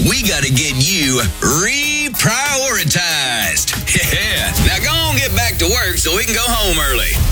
we got to get you reprioritized. Yeah. Now go on, get back to work so we can go home early.